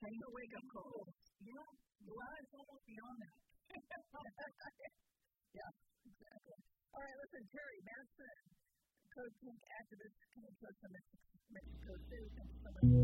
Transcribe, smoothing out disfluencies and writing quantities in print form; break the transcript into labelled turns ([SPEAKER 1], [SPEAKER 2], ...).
[SPEAKER 1] kind of wake-up call.
[SPEAKER 2] Yeah. Well, it's almost beyond that.
[SPEAKER 1] Yeah, exactly. All right, listen, Terry Madsen, Code Pink activist coming to us from Mexico City. Thank you so much.